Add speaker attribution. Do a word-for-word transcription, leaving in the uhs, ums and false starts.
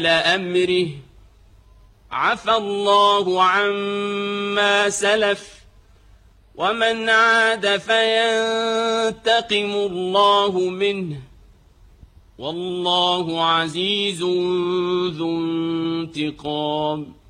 Speaker 1: أمره عفى الله عما سلف ومن عاد فينتقم الله منه والله عزيز ذو انتقام.